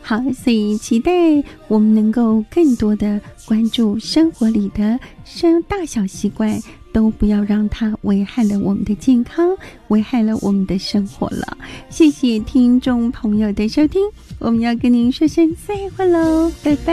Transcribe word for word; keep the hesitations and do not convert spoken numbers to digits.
好，所以期待我们能够更多的关注生活里的生大小习惯，都不要让它危害了我们的健康，危害了我们的生活了。谢谢听众朋友的收听，我们要跟您说声再会喽，拜拜。